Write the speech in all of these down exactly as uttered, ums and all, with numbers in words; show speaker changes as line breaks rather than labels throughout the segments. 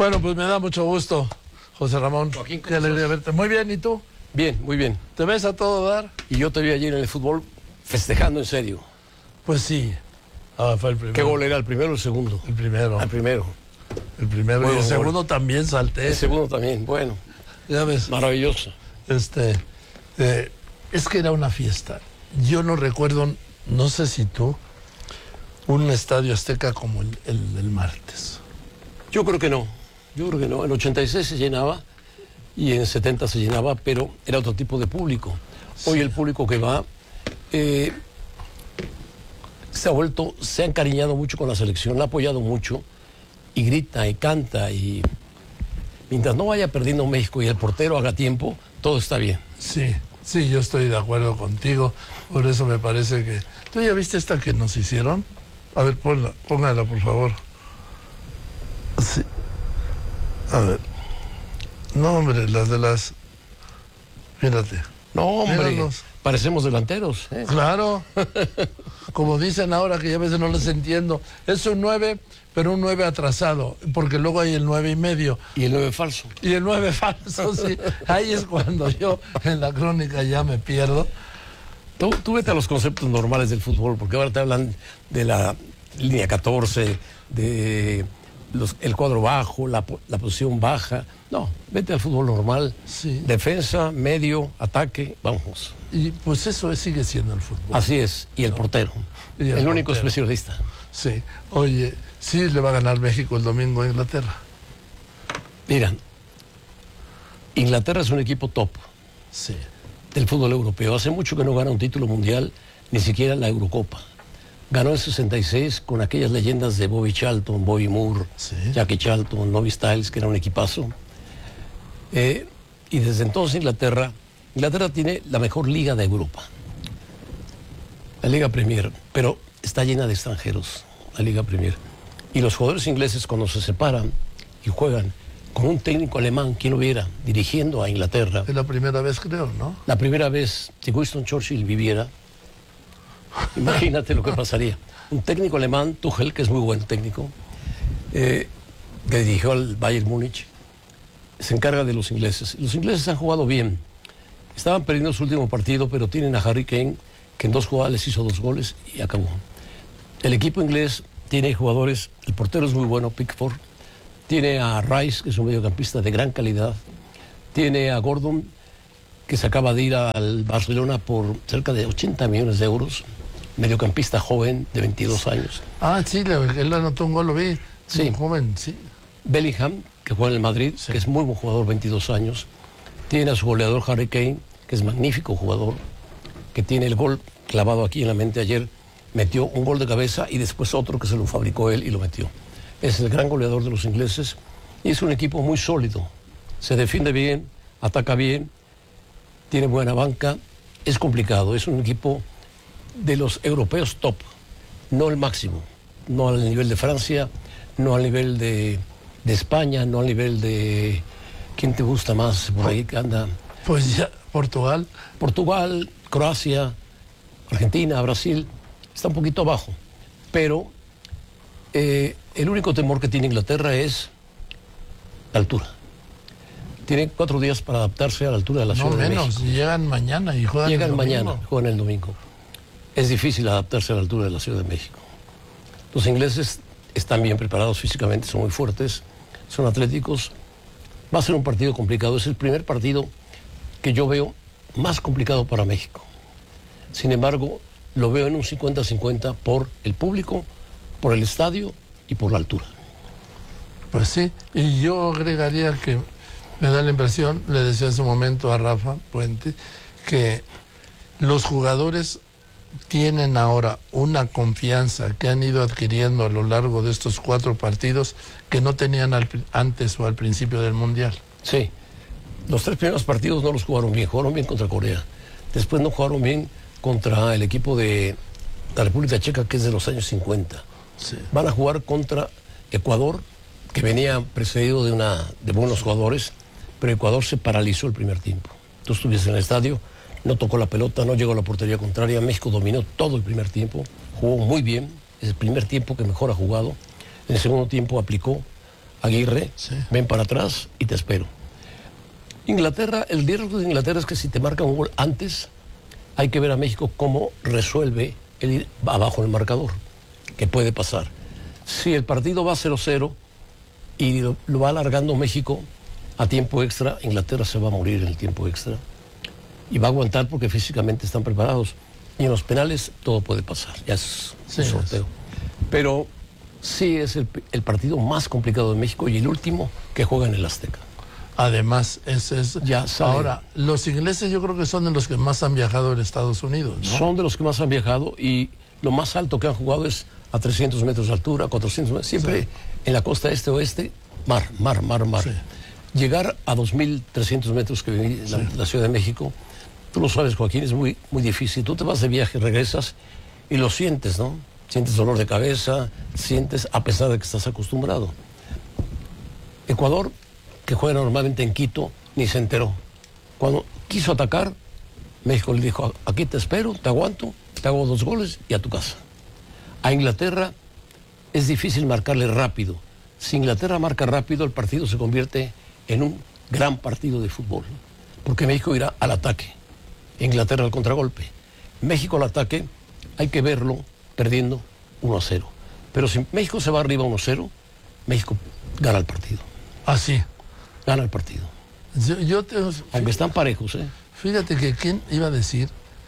Bueno, pues me da mucho gusto, José Ramón.
Joaquín,
qué alegría verte. Muy bien, ¿y tú?
Bien, muy bien.
¿Te ves a todo dar?
Y yo te vi ayer en el fútbol festejando en serio.
Pues sí. Ah, fue el primero.
¿Qué gol era? ¿El primero o el segundo?
El primero.
El primero.
El primero.
Bueno,
y el
gol.
segundo también salté.
El segundo también, bueno.
Ya ves.
Maravilloso.
Este, eh, es que era una fiesta. Yo no recuerdo, no sé si tú, un estadio Azteca como el, el, el martes.
Yo creo que no. Yo creo que no. En ochenta y seis se llenaba y en setenta se llenaba, pero era otro tipo de público. Hoy el público que va eh, se ha vuelto, se ha encariñado mucho con la selección, la ha apoyado mucho y grita y canta y mientras no vaya perdiendo México y el portero haga tiempo, todo está bien.
Sí, sí, yo estoy de acuerdo contigo. Por eso me parece que... ¿Tú ya viste esta que nos hicieron? A ver, ponla, póngala, por favor. Sí. A ver. No, hombre, las de las... Fíjate.
No, hombre,
Míranos.
parecemos delanteros. ¿eh?
Claro. Como dicen ahora, que ya a veces no les entiendo. Es un nueve, pero un nueve atrasado, porque luego hay el nueve y medio.
Y el nueve falso.
Y el nueve falso, sí. Ahí es cuando yo en la crónica ya me pierdo.
Tú, tú vete a los conceptos normales del fútbol, porque ahora te hablan de la línea catorce, de los, el cuadro bajo, la, la posición baja. No, vete al fútbol normal.
Sí.
Defensa, medio, ataque, vamos.
Y pues eso es, sigue siendo el fútbol.
Así es, y el
No.
portero,
Y el
el único
portero.
especialista.
Sí. Oye, sí le va a ganar México el domingo a Inglaterra.
Mira, Inglaterra es un equipo top
Sí.
del fútbol europeo. Hace mucho que no gana un título mundial, ni siquiera la Eurocopa. Ganó en sesenta y seis con aquellas leyendas de Bobby Charlton, Bobby Moore,
Sí.
Jackie Charlton, Nobby Stiles, que era un equipazo. Eh, y desde entonces Inglaterra, Inglaterra tiene la mejor liga de Europa, la Liga Premier, pero está llena de extranjeros, la Liga Premier. Y los jugadores ingleses cuando se separan y juegan con un técnico alemán, quien lo viera, dirigiendo a Inglaterra,
Es la primera vez, creo, ¿no?
la primera vez que Winston Churchill viviera, imagínate lo que pasaría. Un técnico alemán, Tuchel, que es muy buen técnico, eh, que dirigió al Bayern Múnich, se encarga de los ingleses. Los ingleses han jugado bien. Estaban perdiendo su último partido, pero tienen a Harry Kane, que en dos jugadas les hizo dos goles y acabó. El equipo inglés tiene jugadores, el portero es muy bueno, Pickford, tiene a Rice, que es un mediocampista de gran calidad, tiene a Gordon, que se acaba de ir al Barcelona por cerca de ochenta millones de euros, mediocampista joven de veintidós años.
Ah, sí, le- él anotó un gol, lo vi.
Sí.
Un joven, sí.
Bellingham, que juega en el Madrid,
Sí.
que es muy buen jugador, veintidós años. Tiene a su goleador Harry Kane, que es magnífico jugador, que tiene el gol clavado aquí en la mente ayer. Metió un gol de cabeza y después otro que se lo fabricó él y lo metió. Es el gran goleador de los ingleses y es un equipo muy sólido. Se defiende bien, ataca bien, tiene buena banca. Es complicado, es un equipo de los europeos top, no el máximo, no al nivel de Francia, no al nivel de, de España, no al nivel de... ¿Quién te gusta más por ahí que anda?
Pues ya, Portugal.
Portugal, Croacia, Argentina, Brasil, está un poquito abajo, pero eh, el único temor que tiene Inglaterra es la altura. Tiene cuatro días para adaptarse a la altura de la
No
Ciudad de
menos,
México.
llegan mañana y juegan
Llegan
el domingo.
mañana, juegan el domingo. Es difícil adaptarse a la altura de la Ciudad de México. Los ingleses están bien preparados físicamente, son muy fuertes, son atléticos. Va a ser un partido complicado. Es el primer partido que yo veo más complicado para México. Sin embargo, lo veo en un cincuenta cincuenta por el público, por el estadio y por la altura.
Pues sí, y yo agregaría que me da la impresión, le decía en su momento a Rafa Puente, que los jugadores tienen ahora una confianza que han ido adquiriendo a lo largo de estos cuatro partidos que no tenían al, antes o al principio del Mundial.
Sí, los tres primeros partidos no los jugaron bien, jugaron bien contra Corea. Después no jugaron bien contra el equipo de la República Checa, que es de los años cincuenta.
Sí.
Van a jugar contra Ecuador, que venía precedido de, una, de buenos jugadores, pero Ecuador se paralizó el primer tiempo. Tú estuviste en el estadio, no tocó la pelota, no llegó a la portería contraria. México dominó todo el primer tiempo, jugó muy bien, es el primer tiempo que mejor ha jugado. En el segundo tiempo aplicó, Aguirre,
Sí.
ven para atrás y te espero. Inglaterra, el riesgo de Inglaterra es que si te marca un gol antes, hay que ver a México cómo resuelve el ir abajo del marcador, que puede pasar. Si el partido va cero cero y lo, lo va alargando México a tiempo extra, Inglaterra se va a morir en el tiempo extra y va a aguantar porque físicamente están preparados. Y en los penales todo puede pasar, ya es
Sí,
un sorteo. Pero sí es el, el partido más complicado de México y el último que juega en el Azteca.
Además, es, es...
Ya sale.
Ahora, los ingleses yo creo que son de los que más han viajado en Estados Unidos, ¿no?
Son de los que más han viajado y lo más alto que han jugado es a trescientos metros de altura, cuatrocientos metros, siempre
Sí.
en la costa este oeste, mar, mar, mar, mar.
Sí.
Llegar a dos mil trescientos metros que viví en la, la Ciudad de México, tú lo sabes, Joaquín, es muy, muy difícil. Tú te vas de viaje, regresas y lo sientes, ¿no? Sientes dolor de cabeza, sientes a pesar de que estás acostumbrado. Ecuador, que juega normalmente en Quito, ni se enteró. Cuando quiso atacar, México le dijo, aquí te espero, te aguanto, te hago dos goles y a tu casa. A Inglaterra es difícil marcarle rápido. Si Inglaterra marca rápido, el partido se convierte en un gran partido de fútbol, porque México irá al ataque, Inglaterra al contragolpe. México al ataque hay que verlo perdiendo uno a cero. Pero si México se va arriba uno a cero, México gana el partido.
Así.
Gana el partido.
Yo, yo te,
Aunque están parejos, ¿eh?
fíjate que quién iba a decir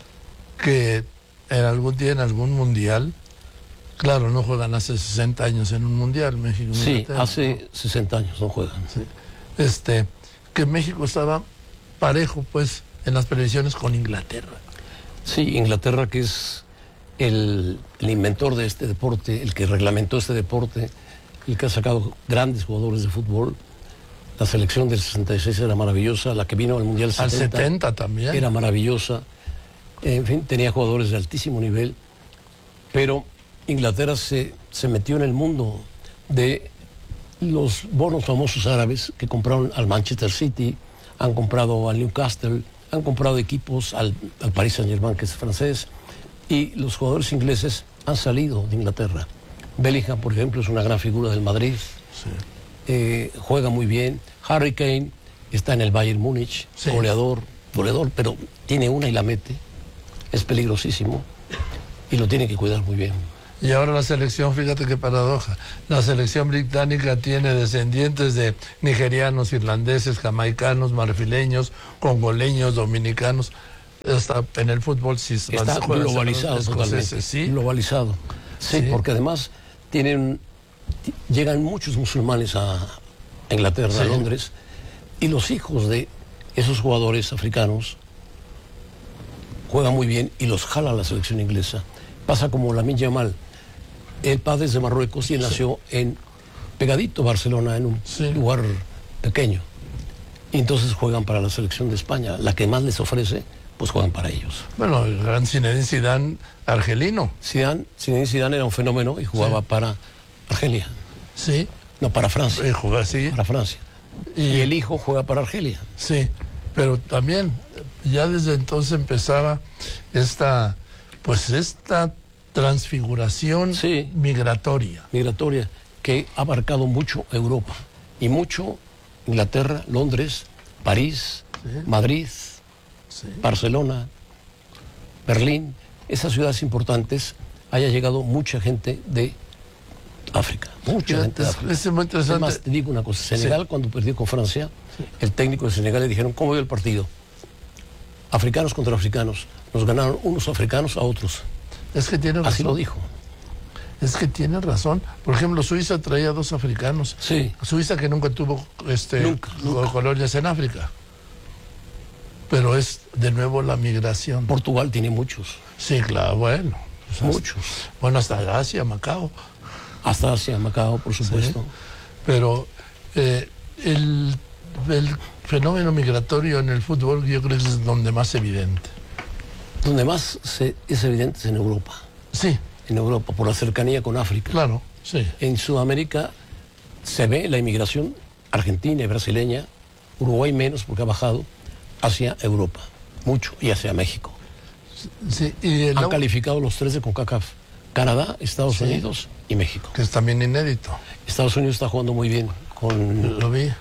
que en algún día, en algún mundial, claro, no juegan hace sesenta años en un mundial, México.
Sí,
Inglaterra,
hace sesenta años no juegan.
¿no? Este, que México estaba parejo, pues, en las previsiones con Inglaterra.
Sí, Inglaterra, que es el, el inventor de este deporte, el que reglamentó este deporte, el que ha sacado grandes jugadores de fútbol. La selección del sesenta y seis era maravillosa, la que vino al Mundial
Al
setenta,
setenta también.
era maravillosa. En fin, tenía jugadores de altísimo nivel, pero Inglaterra se, se metió en el mundo de los bonos famosos árabes que compraron al Manchester City, han comprado al Newcastle, han comprado equipos al, al Paris Saint-Germain, que es francés, y los jugadores ingleses han salido de Inglaterra. Bellingham, por ejemplo, es una gran figura del Madrid,
Sí.
eh, juega muy bien. Harry Kane está en el Bayern Múnich,
Sí.
goleador, goleador, pero tiene una y la mete, es peligrosísimo y lo tiene que cuidar muy bien.
Y ahora la selección, fíjate qué paradoja, la selección británica tiene descendientes de nigerianos, irlandeses, jamaicanos, marfileños, congoleños, dominicanos. Hasta en el fútbol sí
Está
se juega,
globalizado
escoceses,
totalmente,
sí.
globalizado. Sí,
Sí.
porque además tienen, t- llegan muchos musulmanes a, a Inglaterra,
Sí.
a Londres, y los hijos de esos jugadores africanos juegan muy bien y los jala la selección inglesa. Pasa como Lamine Yamal. El padre es de Marruecos y él nació en pegadito Barcelona, en un
Sí.
lugar pequeño. Y entonces juegan para la selección de España. La que más les ofrece, pues juegan para ellos.
Bueno, el gran Zinedine Zidane argelino,
Zidane, Zinedine Zidane era un fenómeno y jugaba
Sí.
para Argelia,
sí,
no para Francia,
eh, juega así,
para Francia.
y,
Y el hijo juega para Argelia.
sí, pero también ya desde entonces empezaba esta, pues esta transfiguración
Sí.
migratoria.
Migratoria, que ha abarcado mucho Europa y mucho Inglaterra, Londres, París,
Sí.
Madrid,
Sí.
Barcelona, Berlín, esas ciudades importantes, haya llegado mucha gente de África, mucha gente de
Es,
África.
es muy interesante.
Además, te digo una cosa, Senegal cuando perdió con Francia, el técnico de Senegal le dijeron, ¿cómo vio el partido? Africanos contra africanos, nos ganaron unos africanos a otros,
Es que tiene razón.
así lo dijo.
Es que tiene razón. Por ejemplo, Suiza traía dos africanos.
Sí.
Suiza que nunca tuvo este,
Nunca, nunca.
colonias en África. Pero es de nuevo la migración.
Portugal tiene muchos,
Sí, claro, bueno. Pues hasta-
muchos.
Bueno, hasta Asia, Macao.
Hasta Asia, Macao, por supuesto.
Pero eh, el, el fenómeno migratorio en el fútbol yo creo que es donde más evidente.
Donde más se- es evidente es en Europa.
Sí,
En Europa, por la cercanía con África.
claro, sí.
En Sudamérica se ve la inmigración argentina y brasileña, Uruguay menos porque ha bajado, hacia Europa, mucho, y hacia México.
Sí, y el,
Han calificado los tres de CONCACAF, Canadá, Estados
Sí.
Unidos y México.
que es también inédito.
Estados Unidos está jugando muy bien Con...
Lo vi.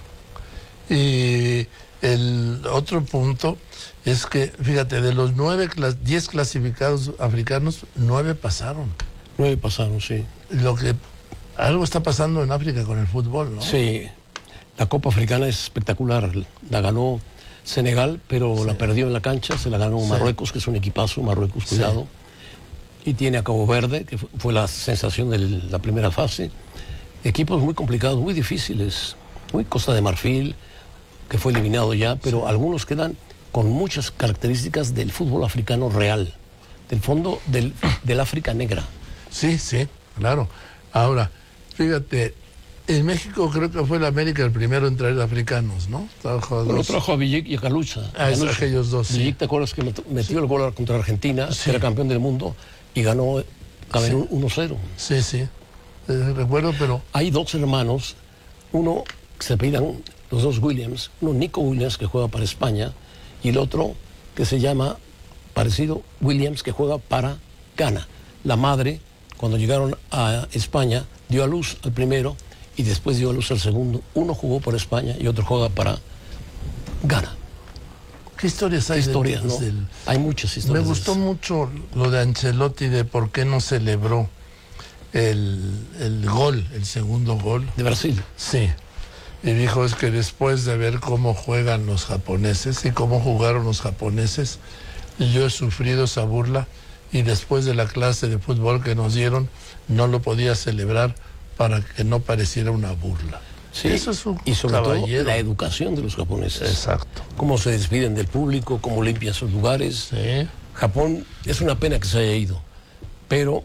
Y el otro punto es que, fíjate, de los nueve, diez clasificados africanos, nueve pasaron.
Nueve pasaron, sí.
Lo que algo está pasando en África con el fútbol, ¿no?
Sí, la Copa Africana es espectacular. La ganó Senegal, pero sí. la perdió en la cancha. Se la ganó sí. Marruecos, que es un equipazo. Marruecos, cuidado. Sí. Y tiene a Cabo Verde, que fue la sensación de la primera fase. Equipos muy complicados, muy difíciles. Muy Costa de Marfil, que fue eliminado ya, pero sí. algunos quedan con muchas características del fútbol africano real, del fondo del, del África negra.
Sí, sí, claro. Ahora, fíjate, en México creo que fue el América el primero en traer africanos, ¿no? Trajo a
bueno,
dos.
trajo a Villic y a Calucha.
Ah, es aquellos dos,
Villic,
sí.
¿te acuerdas que metió sí. el gol contra Argentina,
sí.
que era campeón del mundo, y ganó Camerún sí. uno cero?
Sí, sí, eh, recuerdo, pero...
Hay dos hermanos, uno que se apellidan los dos Williams, uno Nico Williams, que juega para España, y el otro que se llama, parecido, Williams, que juega para Ghana. La madre, cuando llegaron a España, dio a luz al primero y después dio a luz al segundo. Uno jugó por España y otro juega para Ghana.
¿Qué historias hay?
¿Qué historias,
de,
no?
del...
Hay muchas historias.
Me gustó mucho lo de Ancelotti, de por qué no celebró el, el gol, el segundo gol.
¿De Brasil?
Sí. Y dijo, es que después de ver cómo juegan los japoneses y cómo jugaron los japoneses, yo he sufrido esa burla y después de la clase de fútbol que nos dieron, no lo podía celebrar para que no pareciera una burla.
Sí,
eso es un
y sobre
caballero.
todo la educación de los japoneses.
Exacto.
Cómo se despiden del público, cómo limpian sus lugares.
Sí.
Japón, es una pena que se haya ido, pero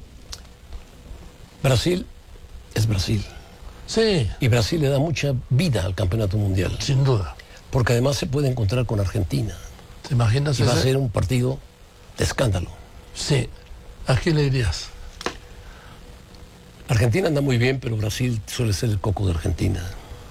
Brasil es Brasil.
Sí.
Y Brasil le da mucha vida al campeonato mundial.
Sin duda.
Porque además se puede encontrar con Argentina.
¿Te imaginas
y
ese?
Va a ser un partido de escándalo.
Sí. ¿A quién le dirías?
Argentina anda muy bien, pero Brasil suele ser el coco de Argentina.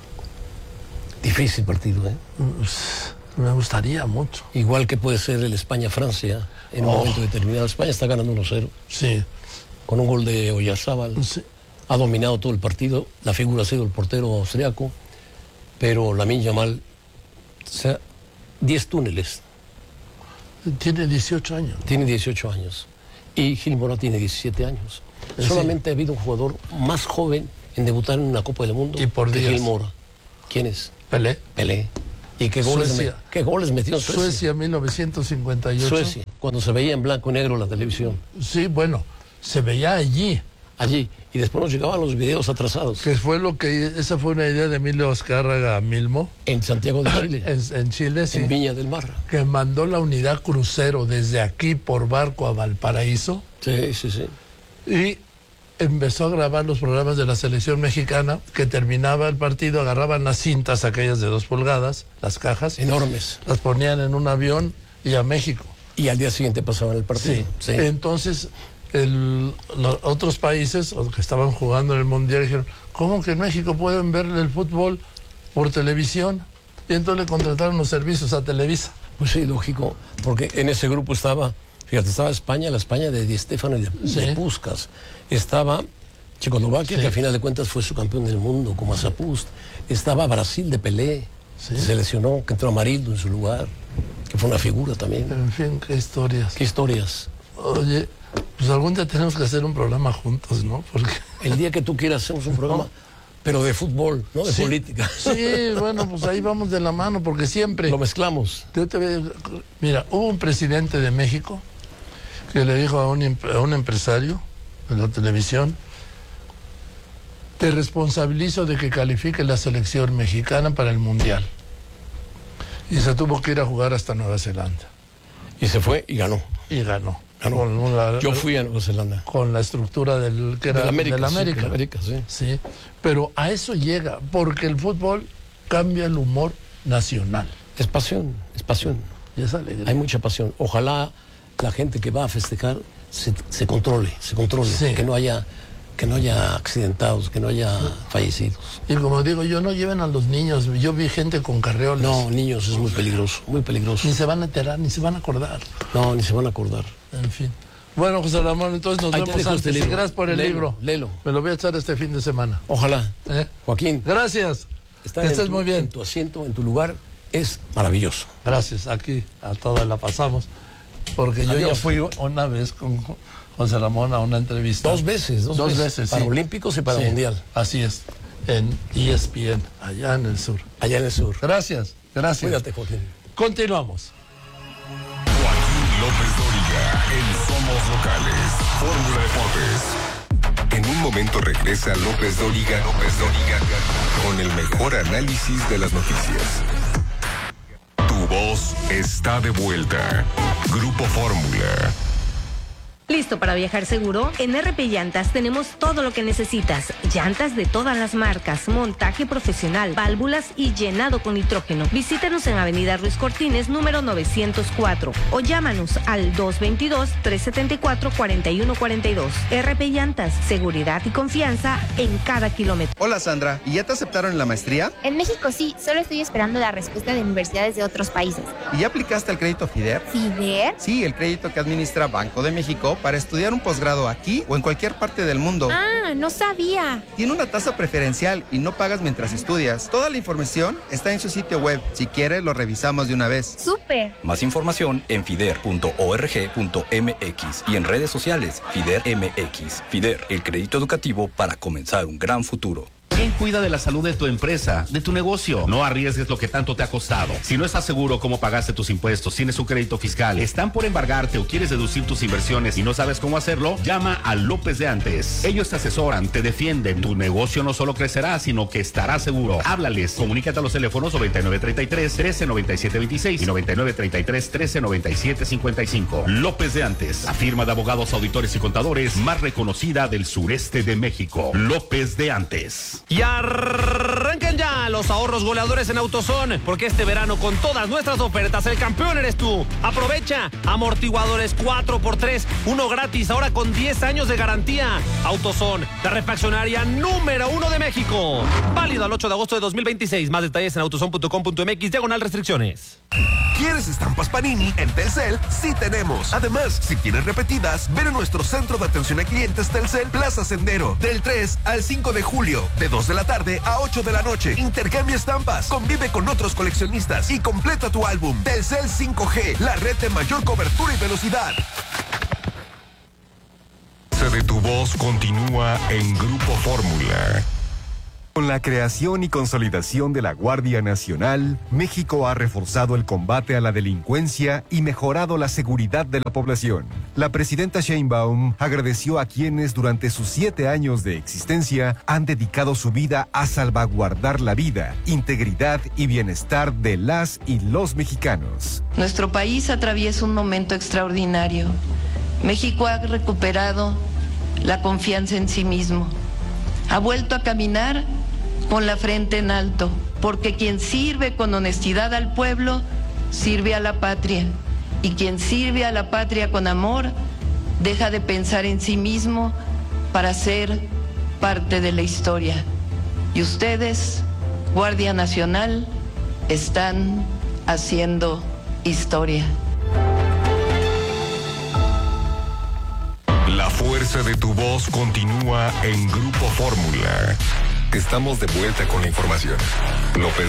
Difícil partido, ¿eh?
Me gustaría mucho.
Igual que puede ser el España-Francia en un oh. momento determinado. España está ganando uno cero.
Sí.
Con un gol de Oyarzábal.
Sí.
Ha dominado todo el partido. La figura ha sido el portero austriaco. Pero Lamine Yamal, o sea, diez túneles.
Tiene dieciocho años.
Tiene dieciocho años. Y Gil Mora tiene diecisiete años. Sí. Solamente ha habido un jugador más joven en debutar en una Copa del Mundo
y por
que
días.
Gil Mora. ¿Quién es?
Pelé.
Pelé. ¿Y qué goles, me, qué goles metió en Suecia?
Suecia, mil novecientos cincuenta y ocho.
Suecia, cuando se veía en blanco y negro la televisión.
Sí, bueno, se veía allí.
Allí. Y después nos llegaban los videos atrasados.
Que fue lo que, esa fue una idea de Emilio Azcárraga Milmo.
En Santiago de Chile.
en, en Chile, sí.
En Viña del Mar.
Que mandó la unidad crucero desde aquí por barco a Valparaíso.
Sí, sí, sí.
Y empezó a grabar los programas de la selección mexicana, que terminaba el partido, agarraban las cintas aquellas de dos pulgadas, las cajas.
Enormes.
Las ponían en un avión y a México.
Y al día siguiente pasaban el partido.
Sí.
Sí.
Entonces, el, los otros países los que estaban jugando en el Mundial dijeron, ¿cómo que en México pueden ver el fútbol por televisión? Y entonces le contrataron los servicios a Televisa.
Pues sí, lógico, porque en ese grupo estaba, fíjate, estaba España, la España de Di Stéfano y de, sí. de Puskás. Estaba Checoslovaquia, sí. que al final de cuentas fue su campeón del mundo, como Azapust. Estaba Brasil de Pelé, sí. se lesionó, que entró Amarildo en su lugar, que fue una figura también.
En fin, qué historias.
Qué historias.
Oye, pues algún día tenemos que hacer un programa juntos, ¿no? Porque...
El día que tú quieras hacemos un programa, pero de fútbol, no de
sí.
política.
Sí, bueno, pues ahí vamos de la mano, porque siempre...
Lo mezclamos.
Yo te veo, mira, hubo un presidente de México que le dijo a un, a un empresario en la televisión, te responsabilizo de que califique la selección mexicana para el Mundial. Y se tuvo que ir a jugar hasta Nueva Zelanda.
Y se fue y ganó.
Y ganó.
ganó.
Con una,
Yo fui a Nueva Zelanda.
Con la estructura del que era
de la América.
De la América.
Sí, de la América, sí.
Sí. Pero a eso llega, porque el fútbol cambia el humor nacional.
Es pasión, es pasión.
Y es alegría.
Hay mucha pasión. Ojalá la gente que va a festejar se, se controle, se controle,
sí.
que no haya que no haya accidentados, que no haya fallecidos.
Y como digo yo, no lleven a los niños. Yo vi gente con carreolas.
No, niños, es muy peligroso, muy peligroso.
Ni se van a enterar, ni se van a acordar.
No, ni se van a acordar.
En fin. Bueno, José Ramón, entonces nos
Ahí
vemos antes.
este
Gracias por el
léelo,
libro.
Léelo.
Me lo voy a echar este fin de semana.
Ojalá.
¿Eh?
Joaquín.
Gracias.
estar
Que
en
estés
tu,
muy bien.
en tu asiento, en tu lugar, es maravilloso.
Gracias, aquí a todos la pasamos. Porque yo
Adiós.
ya fui una vez con José Ramón a una entrevista.
Dos veces, dos,
Dos
veces.
veces,
para
sí.
Olímpicos y para
Sí,
Mundial.
Así es, en E S P N, allá en el sur.
Allá en el sur.
Gracias, gracias.
Cuídate, Joaquín.
Continuamos.
Joaquín López Dóriga en Somos Locales, Fórmula Deportes. En un momento regresa López Dóriga, López Dóriga, con el mejor análisis de las noticias. Tu voz está de vuelta. Grupo Fórmula.
¿Listo para viajar seguro? En R P Llantas tenemos todo lo que necesitas. Llantas de todas las marcas, montaje profesional, válvulas y llenado con nitrógeno. Visítanos en Avenida Ruiz Cortines, número novecientos cuatro. O llámanos al dos veintidós, trescientos setenta y cuatro, cuarenta y uno cuarenta y dos. R P Llantas, seguridad y confianza en cada kilómetro.
Hola Sandra, ¿y ya te aceptaron en la maestría?
En México sí, solo estoy esperando la respuesta de universidades de otros países.
¿Y ya aplicaste al crédito FIDER?
¿FIDER?
Sí, el crédito que administra Banco de México para estudiar un posgrado aquí o en cualquier parte del mundo.
Ah, no sabía.
Tiene una tasa preferencial y no pagas mientras estudias. Toda la información está en su sitio web. Si quieres, lo revisamos de una vez.
¡Súper!
Más información en fider punto org punto m x y en redes sociales FIDER M X. FIDER, el crédito educativo para comenzar un gran futuro.
¿Quién cuida de la salud de tu empresa, de tu negocio? No arriesgues lo que tanto te ha costado. Si no estás seguro cómo pagaste tus impuestos, tienes un crédito fiscal, están por embargarte o quieres deducir tus inversiones y no sabes cómo hacerlo, llama a López de Antes. Ellos te asesoran, te defienden. Tu negocio no solo crecerá, sino que estará seguro. Háblales. Comunícate a los teléfonos noventa y nueve treinta y tres, trece noventa y siete veintiséis y noventa y nueve treinta y tres, trece noventa y siete cincuenta y cinco. López de Antes, la firma de abogados, auditores y contadores más reconocida del sureste de México. López de Antes.
Y arranquen ya los ahorros goleadores en AutoZone, porque este verano con todas nuestras ofertas el campeón eres tú. Aprovecha amortiguadores cuatro por tres, uno gratis, ahora con diez años de garantía. AutoZone, la refaccionaria número uno de México. Válido al ocho de agosto de dos mil veintiséis. Más detalles en autozone punto com punto m x, diagonal restricciones.
¿Quieres estampas Panini? En Telcel sí tenemos. Además, si quieres repetidas, ven a nuestro centro de atención a clientes Telcel Plaza Sendero, del tres al cinco de julio, de dos de la tarde a ocho de la noche. Intercambia estampas, convive con otros coleccionistas y completa tu álbum. Telcel cinco G, la red de mayor cobertura y velocidad. De tu voz continúa en Grupo Fórmula.
Con la creación y consolidación de la Guardia Nacional, México ha reforzado el combate a la delincuencia y mejorado la seguridad de la población. La presidenta Sheinbaum agradeció a quienes durante sus siete años de existencia han dedicado su vida a salvaguardar la vida, integridad y bienestar de las y los mexicanos.
Nuestro país atraviesa un momento extraordinario. México ha recuperado la confianza en sí mismo. Ha vuelto a caminar con la frente en alto, porque quien sirve con honestidad al pueblo, sirve a la patria. Y quien sirve a la patria con amor, deja de pensar en sí mismo para ser parte de la historia. Y ustedes, Guardia Nacional, están haciendo historia.
La fuerza de tu voz continúa en Grupo Fórmula. Estamos de vuelta con la información. López